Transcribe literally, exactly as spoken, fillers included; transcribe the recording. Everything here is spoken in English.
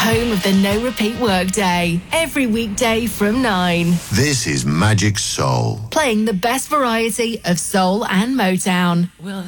home of the no repeat workday. Every weekday from nine. This is Magic Soul. Playing the best variety of soul and Motown. Will